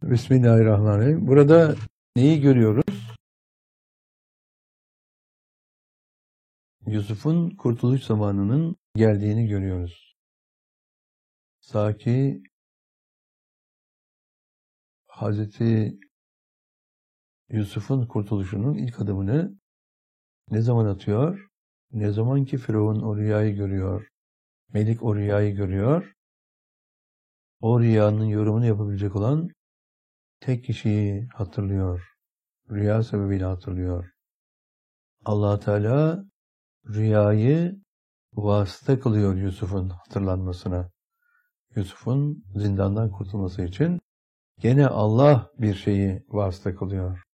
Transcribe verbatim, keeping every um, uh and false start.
Bismillahirrahmanirrahim. Burada neyi görüyoruz? Yusuf'un kurtuluş zamanının geldiğini görüyoruz. Saki Hazreti Yusuf'un kurtuluşunun ilk adımını ne zaman atıyor? Ne zaman ki Firavun o rüyayı görüyor, Melik o rüyayı görüyor, o rüyanın yorumunu yapabilecek olan tek kişiyi hatırlıyor. Rüya sebebiyle hatırlıyor. Allah Teala rüyayı vasıta kılıyor Yusuf'un hatırlanmasına. Yusuf'un zindandan kurtulması için gene Allah bir şeyi vasıta kılıyor.